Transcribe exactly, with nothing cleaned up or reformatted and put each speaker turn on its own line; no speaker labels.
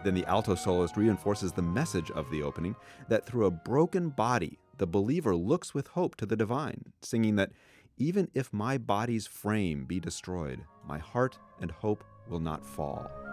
Then the alto soloist reinforces the message of the opening, that through a broken body, the believer looks with hope to the divine, singing that even if my body's frame be destroyed, my heart and hope will not fall.